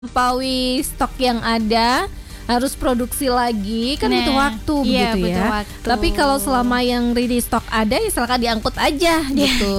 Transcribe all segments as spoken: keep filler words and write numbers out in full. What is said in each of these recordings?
Melampaui stok yang ada, harus produksi lagi kan Nah, butuh waktu iya, begitu butuh ya. waktu. Tapi kalau selama yang ready stock ada ya silakan diangkut aja gitu.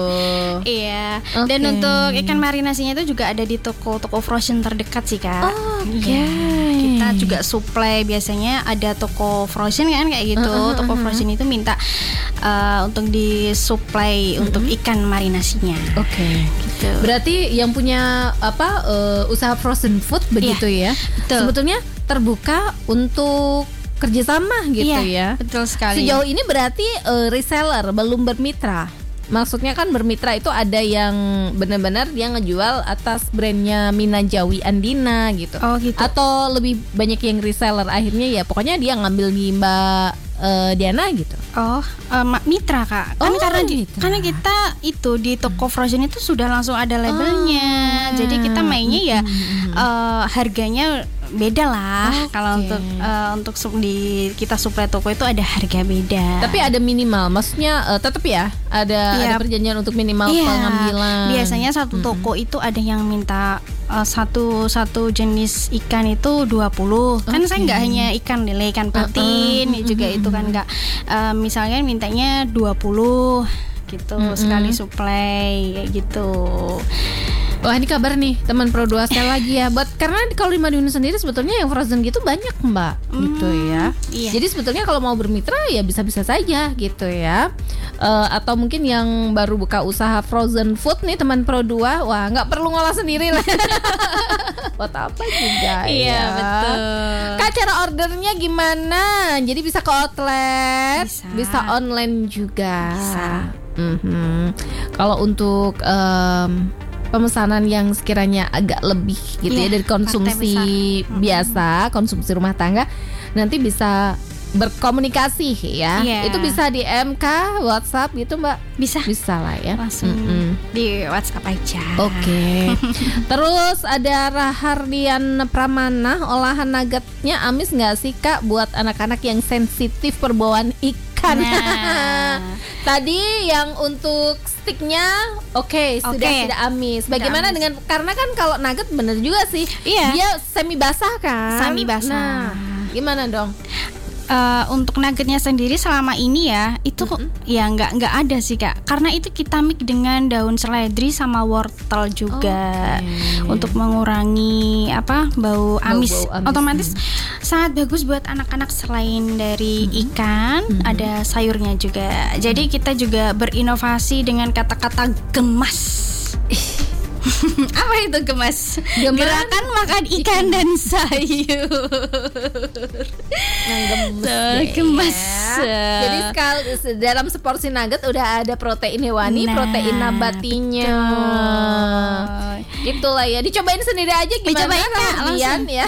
Iya. Oke. Dan untuk ikan marinasinya itu juga ada di toko-toko frozen terdekat sih, Kak. Oh, oke. Iya. Kita juga supply, biasanya ada toko frozen kan kayak gitu. Uh, uh, uh, Toko uh. frozen itu minta uh, untuk disuplai Uh, uh. untuk ikan marinasinya. Oke. Gitu. Berarti yang punya apa uh, usaha frozen food begitu ya. betul. Sebetulnya terbuka untuk kerjasama gitu Iya, ya. betul sekali. Sejauh ini berarti uh, reseller belum bermitra. Maksudnya kan bermitra itu ada yang benar-benar dia ngejual atas brandnya Mina Jawi Andina gitu. Oh, gitu. Atau lebih banyak yang reseller akhirnya ya pokoknya dia ngambil di Mbak uh, Diana gitu. Oh, eh, ma- mitra, Kak. Kan Oh, karena di- mitra. karena kita itu di toko frozen itu sudah langsung ada labelnya. Oh. Jadi kita mainnya ya Mm-mm. eh, harganya beda lah. Oke. Kalau untuk eh, untuk sup- di kita suplai toko itu ada harga beda. Tapi ada minimal, maksudnya uh, tetap ya ada Iya. ada perjanjian untuk minimal Iya, pengambilan. biasanya satu toko itu ada yang minta eh, satu satu jenis ikan itu dua puluh. Kan saya Oke. nggak hanya ikan lele, ikan patin, Uh-uh. juga itu kan nggak eh, misalnya mintanya dua puluh gitu Mm-mm. sekali suplai kayak gitu. Wah ini kabar nih teman Pro dua sekali lagi ya. Buat karena kalau di Madiun sendiri sebetulnya yang frozen gitu banyak Mbak, gitu ya. Iya. Jadi sebetulnya kalau mau bermitra ya bisa-bisa saja gitu ya. Eh, atau mungkin yang baru buka usaha frozen food nih teman Pro dua, wah nggak perlu ngolah sendiri lah. Buat apa juga Iya, ya. betul. Kak, cara ordernya gimana? Jadi bisa ke outlet, Bisa. bisa online juga. Bisa. Mhm. Kalau untuk em, pemesanan yang sekiranya agak lebih gitu Iya, ya dari konsumsi partai besar. biasa, konsumsi rumah tangga, nanti bisa berkomunikasi ya. Iya. Itu bisa di M K, WhatsApp gitu Mbak. Bisa Bisa lah ya. langsung Mm-mm. di WhatsApp aja. Oke. Terus ada Rahardian Pramana, olahan nuggetnya amis nggak sih Kak buat anak-anak yang sensitif perbauan ikan? Nah. Tadi yang untuk sticknya oke sudah Oke. tidak amis. Bagaimana amis. dengan karena kan kalau nugget bener juga sih. Iya. Dia semi basah kan? Semi basah. Nah, gimana dong? Eh, untuk nuggetnya sendiri selama ini ya itu ya nggak nggak ada sih, Kak, karena itu kita mix dengan daun seledri sama wortel juga. Oke. Untuk mengurangi apa bau amis. Bau-bau amis. Otomatis sangat bagus buat anak-anak. Selain dari ikan Mhm. ada sayurnya juga, jadi kita juga berinovasi dengan kata-kata gemas. Apa itu gemas? Gemas? Gerakan makan ikan dan sayur. Yang gemes, Tuh, deh, gemes. ya. Jadi sekali dalam seporsi nugget udah ada protein hewani, Nah, protein nabatinya. betul. Itulah ya. Dicobain sendiri aja gimana Dicobain, Kak, Rahardian langsung. ya.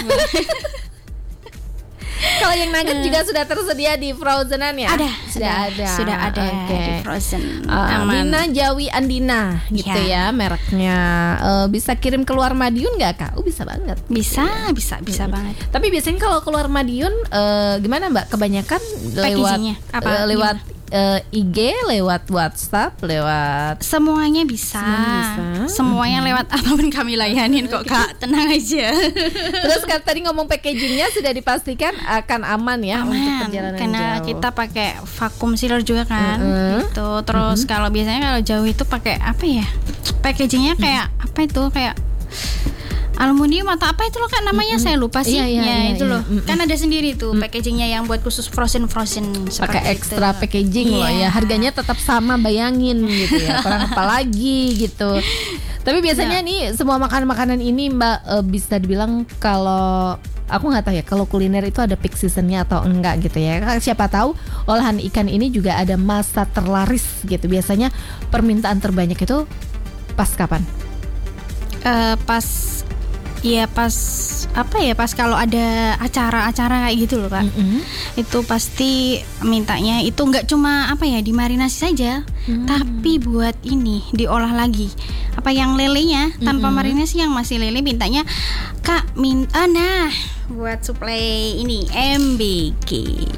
Kalau yang nugget juga sudah tersedia di frozenan ya? Ada, Sudah ada. sudah ada Oke. di frozen. Uh, Aman. Mina Jawi Andina gitu Ya. ya mereknya. Uh, bisa kirim keluar Madiun nggak Kak? Oh bisa banget. Bisa, bisa, bisa Mm-mm. banget. Tapi biasanya kalau keluar Madiun uh, gimana Mbak? Kebanyakan lewat Packagingnya, apa? uh, lewat uh, I G, lewat WhatsApp, lewat Semuanya bisa. Semuanya bisa. Semuanya lewat apapun kami layanin kok, Kak. Tenang aja. terus kan tadi ngomong packagingnya sudah dipastikan akan aman ya untuk Aman, perjalanan karena jauh. kita pakai vakum sealer juga kan. Mm-mm. Gitu. Terus kalau biasanya kalau jauh itu pakai apa ya? Packagingnya kayak apa itu? Kayak aluminium atau apa itu loh, Kak, namanya saya lupa sih. Iya, iya, ya iya, itu iya. loh. Mm-mm. Kan ada sendiri tuh packagingnya yang buat khusus frozen frozen pakai ekstra packaging loh ya, Iya. harganya tetap sama, bayangin gitu ya, kurang apa lagi gitu. Tapi biasanya Nah. nih semua makanan-makanan ini Mbak eh, bisa dibilang kalau aku nggak tahu ya kalau kuliner itu ada peak seasonnya atau enggak gitu ya. Siapa tahu olahan ikan ini juga ada masa terlaris gitu. Biasanya permintaan terbanyak itu pas kapan? Eh, pas ya pas apa ya pas kalau ada acara-acara kayak gitu loh, Kak. Mm-mm. Itu pasti mintanya itu nggak cuma apa ya dimarinasi saja, Hmm. tapi buat ini diolah lagi. Apa yang lelenya tanpa Mm-mm. marinasi, yang masih lele mintanya, Kak, min ah, nah buat suplai ini M B K.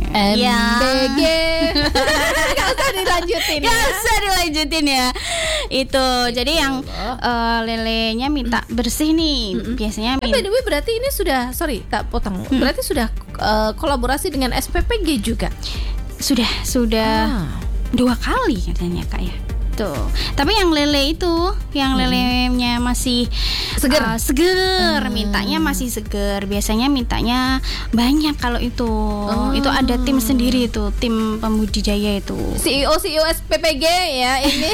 M B G. Gak usah dilanjutin. Gak usah dilanjutin ya. Itu jadi yang uh, lelenya minta bersih nih. Mm-mm. Biasanya min- by the way berarti ini sudah sorry tak potong. Hmm. Berarti sudah uh, kolaborasi dengan S P P G juga. Sudah sudah ah. dua kali katanya Kak ya. Tuh. Tapi yang lele itu, yang hmm. lelenya masih seger, uh, seger, hmm. mintanya masih seger. Biasanya mintanya banyak kalau itu. Oh. Itu ada tim sendiri itu, tim pembudidaya itu. C E O C E O S P P G ya ini.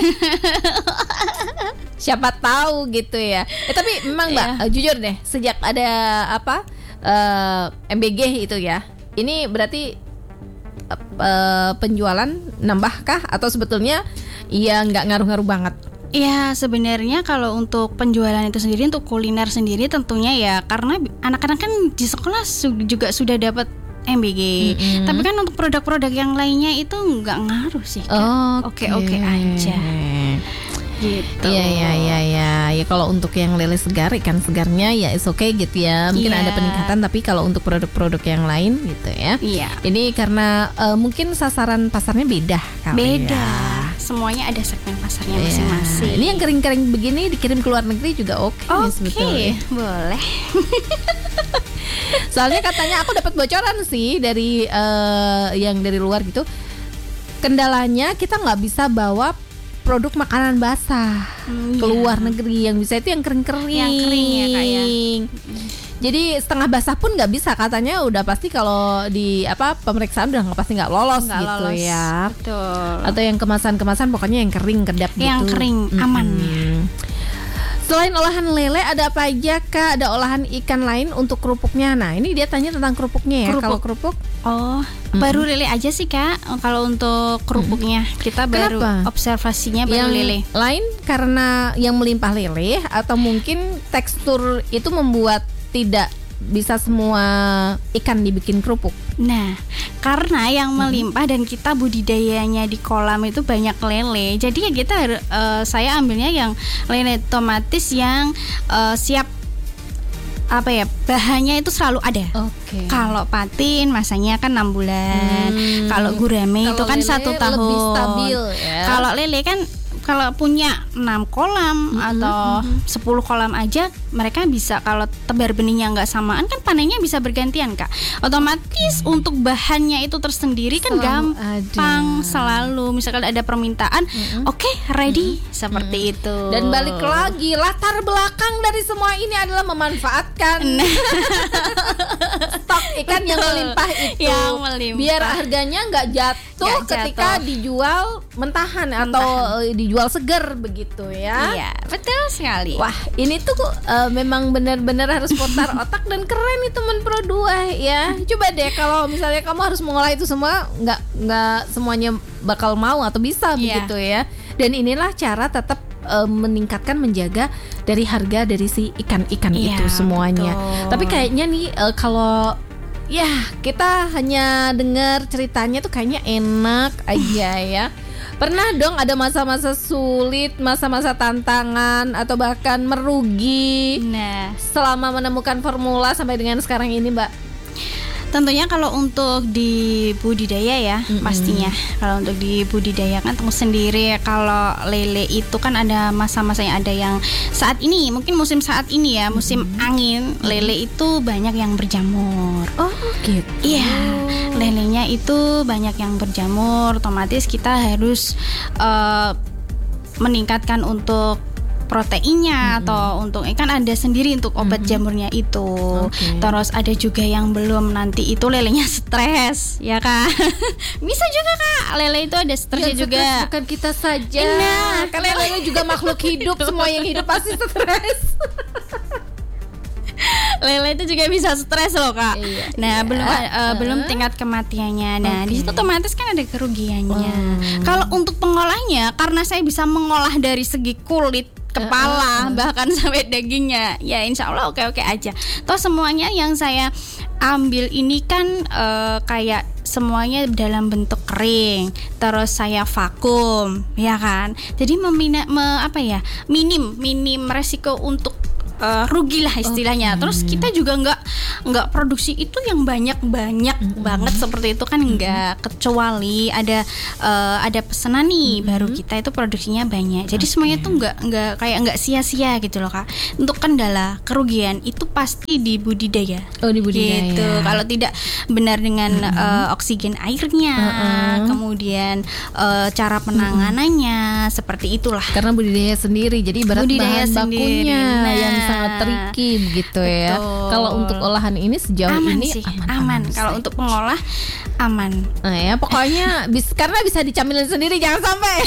Siapa tahu gitu ya. Eh, tapi memang Mbak, yeah. uh, jujur deh, sejak ada apa uh, M B G itu ya, ini berarti uh, penjualan nambahkah atau sebetulnya iya nggak ngaruh-ngaruh banget? Ya sebenarnya kalau untuk penjualan itu sendiri, untuk kuliner sendiri tentunya ya karena anak-anak kan di sekolah su- juga sudah dapat M B G. Mm-hmm. Tapi kan untuk produk-produk yang lainnya itu nggak ngaruh sih. Oh, oke oke aja. Gitu. Iya iya iya ya. Ya kalau untuk yang lele segar, ikan segarnya ya is okay gitu ya. Mungkin yeah. ada peningkatan, tapi kalau untuk produk-produk yang lain gitu ya. Iya. Yeah. Ini karena uh, mungkin sasaran pasarnya beda kali Beda. Ya. Semuanya ada segmen pasarnya yeah. masing-masing. Ini yang kering-kering begini dikirim ke luar negeri juga oke okay, okay, sebetulnya. Boleh. Soalnya katanya aku dapat bocoran sih dari uh, yang dari luar gitu. Kendalanya kita nggak bisa bawa produk makanan basah hmm, ke luar yeah. negeri, yang bisa itu yang kering-kering. Yang kering ya Kak ya. Jadi setengah basah pun nggak bisa, katanya udah pasti kalau di apa pemeriksaan udah nggak pasti nggak lolos gak gitu lolos. Ya. Betul. Atau yang kemasan-kemasan pokoknya yang kering kedap gitu. Yang kering aman. Hmm. Selain olahan lele ada apa aja Kak? Ada olahan ikan lain untuk kerupuknya. Nah ini dia tanya tentang kerupuknya ya. Kerupuk. Kalau kerupuk Oh mm-hmm. baru lele aja sih Kak. Kalau untuk kerupuknya mm-hmm. kita baru Kenapa? Observasinya baru yang lele. Lain karena yang melimpah lele, atau mungkin tekstur itu membuat tidak bisa semua ikan dibikin kerupuk. Nah, karena yang melimpah dan kita budidayanya di kolam itu banyak lele, jadi ya kita uh, saya ambilnya yang lele otomatis yang uh, siap apa ya, bahannya itu selalu ada. Oke. Okay. Kalau patin masanya kan enam bulan. Hmm. Kalau gurame itu kan satu tahun. Lebih stabil ya. Kalau lele kan kalau punya enam kolam mm-hmm, atau mm-hmm. sepuluh kolam aja, mereka bisa kalau tebar benihnya nggak samaan kan panennya bisa bergantian Kak. Otomatis okay. untuk bahannya itu tersendiri kan selalu gampang ada. Selalu misalkan ada permintaan, mm-hmm. oke okay, ready mm-hmm. seperti mm-hmm. itu. Dan balik lagi latar belakang dari semua ini adalah memanfaatkan stok ikan yang melimpah itu, yang melimpah. Biar harganya nggak jatuh gak ketika jatuh. dijual mentahan, mentahan atau uh, dijual segar begitu ya. Iya, betul sekali. Wah, ini tuh uh, memang benar-benar harus putar otak dan keren nih teman Pro dua ya. Coba deh kalau misalnya kamu harus mengolah itu semua, nggak nggak semuanya bakal mau atau bisa yeah. begitu ya. Dan inilah cara tetap uh, meningkatkan, menjaga dari harga dari si ikan-ikan yeah, itu semuanya. Betul. Tapi kayaknya nih uh, kalau ya kita hanya dengar ceritanya tuh kayaknya enak aja ya. Pernah dong ada masa-masa sulit, masa-masa tantangan atau bahkan merugi nah. selama menemukan formula sampai dengan sekarang ini Mbak? Tentunya kalau untuk di budidaya ya mm-hmm. pastinya. Kalau untuk di budidaya kan tunggu sendiri. Kalau lele itu kan ada masa-masanya, ada yang saat ini mungkin musim saat ini ya musim mm-hmm. angin, lele itu banyak yang berjamur. Oh gitu. Iya, lelenya itu banyak yang berjamur. Otomatis kita harus uh, meningkatkan untuk proteinnya mm-hmm. atau untuk ikan ada sendiri untuk obat mm-hmm. jamurnya itu. Okay. Terus ada juga yang belum, nanti itu lelenya stres ya Kak. Bisa juga Kak, lele itu ada stresnya yang juga. Stres bukan kita saja. Nah, karena lele juga makhluk hidup, semua yang hidup pasti stres. Lele itu juga bisa stres loh Kak. Iya, nah iya. belum uh, uh, belum tingkat kematiannya. Nah okay. di situ otomatis kan ada kerugiannya. Hmm. Kalau untuk pengolahnya, karena saya bisa mengolah dari segi kulit, kepala, uh, uh, uh. bahkan sampai dagingnya, ya insya Allah oke-oke aja. Toh semuanya yang saya ambil ini kan uh, kayak semuanya dalam bentuk kering, terus saya vakum, ya kan. Jadi memina, me, apa ya, minim minim resiko untuk uh, rugi lah istilahnya. Okay. Terus kita juga nggak nggak produksi itu yang banyak banyak mm-hmm. banget seperti itu kan nggak, mm-hmm. kecuali ada uh, ada pesanan nih mm-hmm. baru kita itu produksinya banyak. Jadi okay. semuanya tuh nggak nggak kayak nggak sia-sia gitu loh Kak. Untuk kendala kerugian itu pasti di budidaya. Oh di budidaya. Gitu. Kalau tidak benar dengan mm-hmm. uh, oksigen airnya, mm-hmm. kemudian uh, cara penanganannya mm-hmm. seperti itulah. Karena budidaya sendiri, jadi ibarat budidaya bahan sendiri. Bakunya nah, yang sangat tricky gitu ya. Kalau untuk olahan ini sejauh aman ini sih, aman. aman. Kalau untuk pengolah aman. Nah ya pokoknya bis, karena bisa dicamilin sendiri jangan sampai.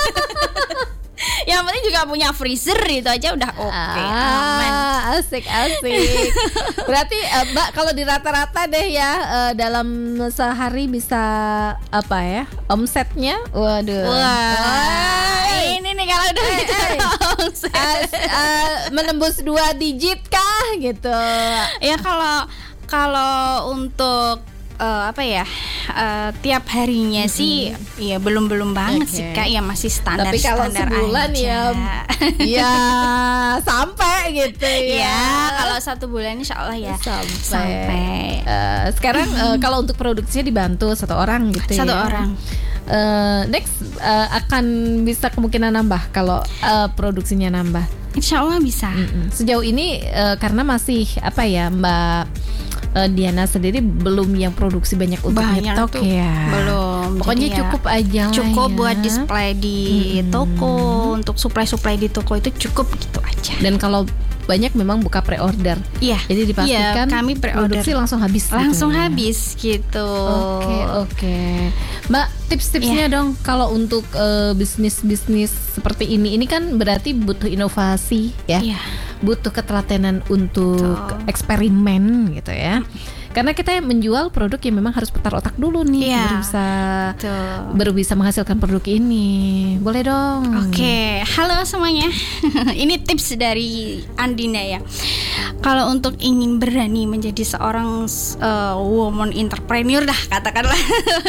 Yang penting juga punya freezer itu aja udah oke, okay, ah, aman. Asik asik. Berarti uh, Mbak kalau di rata-rata deh ya uh, dalam sehari bisa apa ya omsetnya? Waduh. Wah. Wah. Ini nih kalau udah hey, hey. omset. Uh, uh, menembus dua digit kah gitu? Ya kalau kalau untuk Uh, apa ya uh, tiap harinya mm-hmm. sih ya belum belum banget okay. sih Kak, ya masih standar. Tapi kalau standar sebulan aja. ya ya sampai gitu ya. Ya kalau satu bulan insya Allah ya sampai. sampai. Uh, sekarang uh, kalau untuk produksinya dibantu satu orang gitu satu ya. Satu orang. Uh, next uh, akan bisa kemungkinan nambah kalau uh, produksinya nambah. Insya Allah bisa. Mm-mm. Sejauh ini uh, karena masih apa ya Mbak Uh, Diana sendiri belum yang produksi banyak untuk nyetok ya. Belum. Pokoknya ya, cukup aja lah cukup ya. buat display di hmm. toko, untuk supply-supply di toko itu cukup gitu aja. Dan kalau banyak memang buka pre-order. Iya. Jadi dipastikan ya, kami pre-order produksi langsung habis. Langsung gitu. habis gitu. Oke, okay, oke. Okay. Mbak, tips-tipsnya yeah. dong kalau untuk uh, bisnis-bisnis seperti ini. Ini kan berarti butuh inovasi ya. Yeah. Butuh ketelatenan untuk Tuh. eksperimen gitu ya. Karena kita menjual produk yang memang harus putar otak dulu nih, yeah. baru bisa Tuh. baru bisa menghasilkan produk ini. Boleh dong. Oke, okay. Halo semuanya. Ini tips dari Andina ya. Kalau untuk ingin berani menjadi seorang uh, woman entrepreneur dah katakanlah.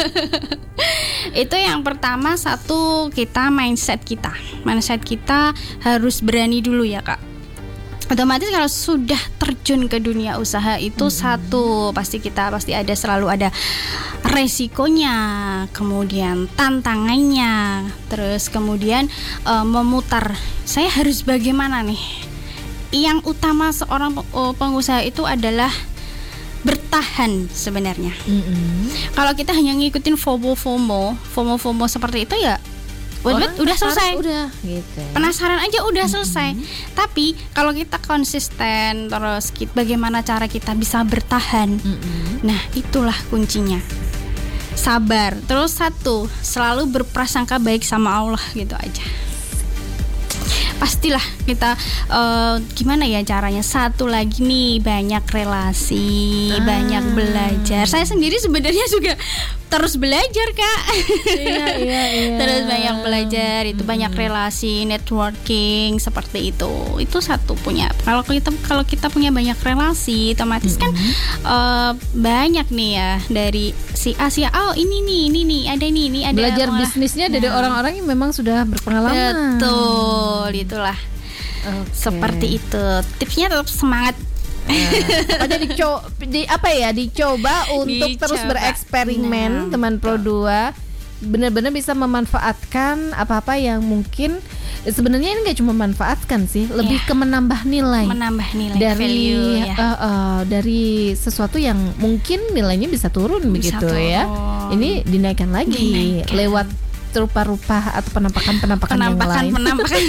Itu yang pertama satu kita mindset kita. Mindset kita harus berani dulu ya Kak. Otomatis kalau sudah terjun ke dunia usaha itu mm-hmm. satu pasti kita pasti ada selalu ada resikonya, kemudian tantangannya, terus kemudian uh, memutar saya harus bagaimana nih. Yang utama seorang pengusaha itu adalah bertahan sebenarnya. Mm-hmm. Kalau kita hanya ngikutin FOMO-FOMO, FOMO-FOMO seperti itu ya Udah, udah selesai, udah gitu. Penasaran aja udah mm-hmm. selesai. Tapi kalau kita konsisten terus, kita, bagaimana cara kita bisa bertahan? Mm-hmm. Nah itulah kuncinya. Sabar. Terus satu, selalu berprasangka baik sama Allah gitu aja. Pastilah kita uh, gimana ya caranya. Satu lagi nih banyak relasi, ah. banyak belajar. Saya sendiri sebenarnya juga terus belajar Kak. Iya, iya, iya. Terus banyak belajar itu hmm. banyak relasi, networking seperti itu. Itu satu punya. Kalau kita kalau kita punya banyak relasi, otomatis hmm. kan uh, banyak nih ya dari si A si A. Oh ini nih, ini nih, ada nih, ini ada. Belajar orang, bisnisnya nah. dari orang-orang yang memang sudah berpengalaman. Betul, itulah. Okay. Seperti itu. Tipsnya tetap semangat. Nah, ada dico- di apa ya dicoba untuk dicoba. terus bereksperimen, nah, teman Pro dua benar-benar bisa memanfaatkan apa-apa yang mungkin sebenarnya ini nggak cuma memanfaatkan sih, lebih yeah. ke menambah nilai, menambah nilai dari value, ya. uh, uh, dari sesuatu yang mungkin nilainya bisa turun bisa begitu turun. ya. Ini dinaikkan lagi dinaikkan. lewat rupa-rupa atau penampakan-penampakan yang lain. Penampakan.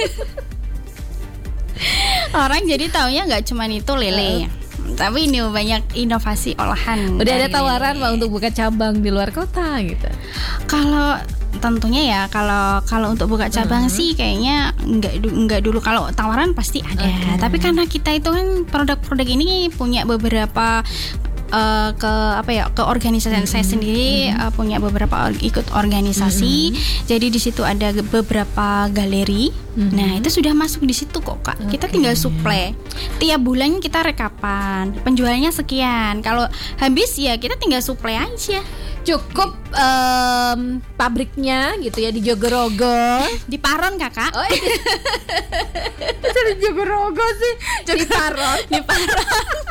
Orang jadi taunya nggak cuma itu lele, uh. tapi ini banyak inovasi olahan. Udah ada tawaran Pak untuk buka cabang di luar kota gitu. Kalau tentunya ya kalau kalau untuk buka cabang uh-huh. sih kayaknya nggak nggak dulu. Kalau tawaran pasti ada. Okay. Tapi karena kita itu kan produk-produk ini punya beberapa uh, ke apa ya ke organisasi mm-hmm. saya sendiri mm-hmm. uh, punya beberapa or- ikut organisasi. Mm-hmm. Jadi di situ ada beberapa galeri. Mm-hmm. Nah itu sudah masuk di situ kok Kak. Okay. Kita tinggal suplai. Tiap bulan kita rekapan. Penjualnya sekian. Kalau habis ya kita tinggal suplai aja. Cukup um, pabriknya gitu ya di Jogorogo. Di Paron Kakak. Oh iya. Di Jogorogo sih. Di Paron. Di Paron.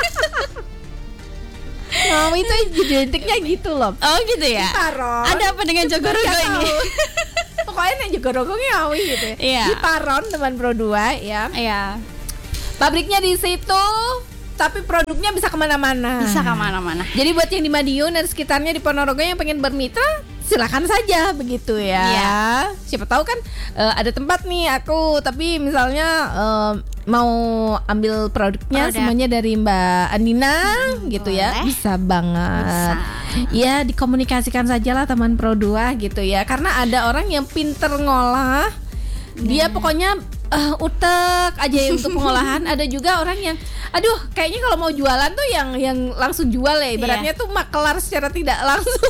Oh itu identiknya gitu loh. Oh gitu ya. Di Paron. Ada apa dengan Jogorogo ini? Pokoknya Jogorogo ngawi gitu ya. Iya. Di Paron teman Pro dua ya. Iya. Pabriknya di situ. Tapi produknya bisa kemana-mana. Bisa kemana-mana. Jadi buat yang di Madiun dan sekitarnya di Ponorogo yang pengen bermitra, silakan saja begitu ya. Iya. Siapa tahu kan uh, ada tempat nih aku, tapi misalnya uh, mau ambil produknya Produk. semuanya dari Mbak Andina hmm, gitu boleh. Ya. Bisa banget. Bisa. Ya dikomunikasikan saja lah teman Pro dua gitu ya. Karena ada orang yang pinter ngolah. Dia pokoknya uh, utek aja untuk pengolahan. Ada juga orang yang aduh kayaknya kalau mau jualan tuh yang yang langsung jual ya. Ibaratnya yeah. tuh makelar secara tidak langsung.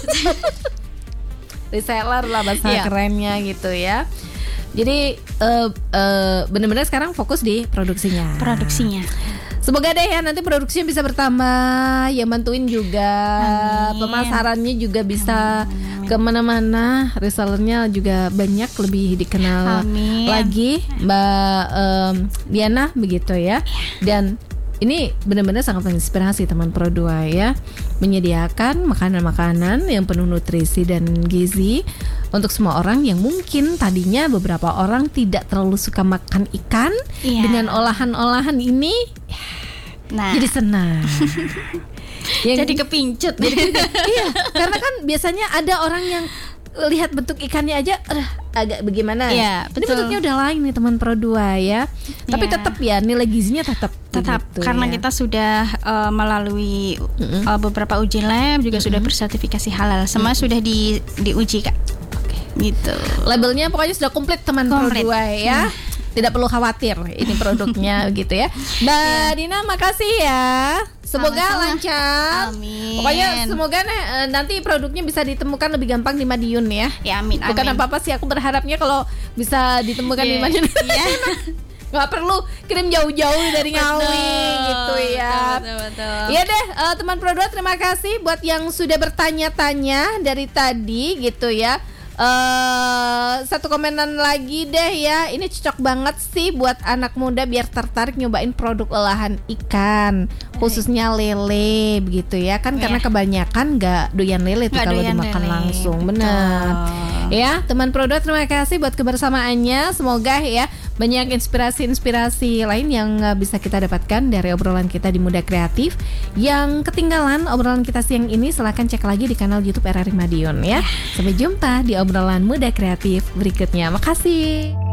Reseller lah bahasa yeah. kerennya gitu ya. Jadi uh, uh, benar-benar sekarang fokus di produksinya. Produksinya. Semoga deh ya nanti produksinya bisa bertambah, ya bantuin juga. Amin. Pemasarannya juga bisa Amin. Kemana-mana, resellernya juga banyak, lebih dikenal Amin. Lagi Mbak um, Diana begitu ya. Dan ini benar-benar sangat menginspirasi teman Pro dua ya, menyediakan makanan-makanan yang penuh nutrisi dan gizi untuk semua orang yang mungkin tadinya beberapa orang tidak terlalu suka makan ikan. Iya. Dengan olahan-olahan ini nah. jadi senang. Yang, jadi kepincut. Jadi kepincut. Iya, karena kan biasanya ada orang yang lihat bentuk ikannya aja uh, agak bagaimana. Iya, ini bentuknya udah lain nih teman Pro dua ya. Tapi ya. tetap ya nilai gizinya tetap tetap begitu, karena ya. Kita sudah uh, melalui mm-hmm. uh, beberapa uji lab juga mm-hmm. sudah bersertifikasi halal. Semua mm-hmm. sudah di diuji Kak. Oke. Gitu. Labelnya pokoknya sudah komplit teman komplit. Pro dua ya. Hmm. Tidak perlu khawatir ini produknya gitu ya. Mbak ya. Dina makasih ya. Semoga Sama-sama. lancar. Amin. Pokoknya semoga nih, nanti produknya bisa ditemukan lebih gampang di Madiun ya. Ya amin. Bukan amin. apa-apa sih, aku berharapnya kalau bisa ditemukan yeah. di Madiun. Yeah. Nggak perlu kirim jauh-jauh dari Ngawi gitu ya. Betul, betul, betul. Iya deh uh, teman Pro dua, terima kasih buat yang sudah bertanya-tanya dari tadi gitu ya. Uh, satu komenan lagi deh ya. Ini cocok banget sih buat anak muda biar tertarik nyobain produk olahan ikan, khususnya lele begitu ya kan. Karena yeah. kebanyakan nggak doyan lele tuh kalau dimakan lele. langsung. Benar ya teman Pro dua, terima kasih buat kebersamaannya. Semoga ya banyak inspirasi-inspirasi lain yang bisa kita dapatkan dari obrolan kita di Muda Kreatif. Yang ketinggalan obrolan kita siang ini, silahkan cek lagi di kanal YouTube R R I Madiun ya. Sampai jumpa di obrolan Muda Kreatif berikutnya. Makasih.